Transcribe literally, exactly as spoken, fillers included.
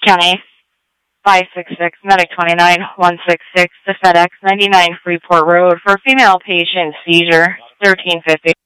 County five six six, Medic twenty-nine, one six six to FedEx ninety-nine Freeport Road for female patient seizure, thirteen fifty.